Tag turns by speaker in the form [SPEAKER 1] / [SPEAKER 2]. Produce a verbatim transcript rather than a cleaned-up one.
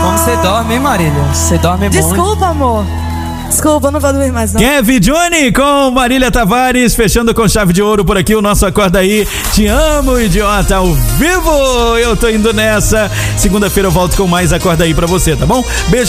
[SPEAKER 1] Como você dorme, hein, Marília? Você dorme muito.
[SPEAKER 2] Desculpa, amor. Desculpa, não vou dormir mais não.
[SPEAKER 3] Kevin Johnny com Marília Tavares, fechando com chave de ouro por aqui o nosso Acorda Aí. Te amo, idiota, ao vivo. Eu tô indo nessa. Segunda-feira eu volto com mais Acorda Aí pra você, tá bom? Beijo.